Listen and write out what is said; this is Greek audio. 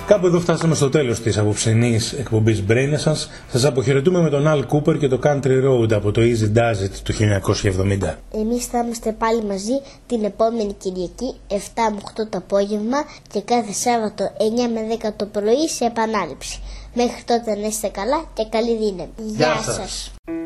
Κάπου εδώ φτάσαμε στο τέλος της απόψινής εκπομπής Brain Essence. Σας αποχαιρετούμε με τον Al Cooper και το Country Road από το Easy Does It του 1970. Εμείς θα είμαστε πάλι μαζί την επόμενη Κυριακή 7 με 8 το απόγευμα και κάθε Σάββατο 9 με 10 το πρωί σε επανάληψη. Μέχρι τότε να είστε καλά και καλή δύναμη. Γεια σας.